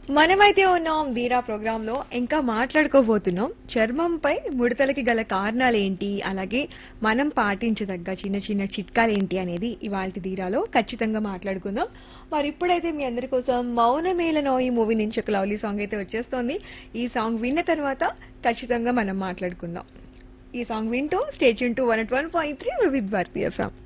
మనమైతే ఉన్నాం వీరా ప్రోగ్రామ్ లో ఇంకా మాట్లాడుకోబోతున్నాం చర్మంపై ముడతలకి గల కారణాలు ఏంటి, అలాగే మనం పాటించదగ్గ చిన్న చిన్న చిట్కాలు ఏంటి అనేది ఇవాల్టి వీరాలో ఖచ్చితంగా మాట్లాడుకుందాం. మరి ఇప్పుడైతే మీ అందరి కోసం మౌనమేలనో ఈ మూవీ నుంచి ఒక లవ్లీ సాంగ్ అయితే వచ్చేస్తోంది. ఈ సాంగ్ విన్న తర్వాత ఖచ్చితంగా మనం మాట్లాడుకుందాం. ఈ సాంగ్ వింటూ state Yoon to 101.3 Vividh Bharati FM.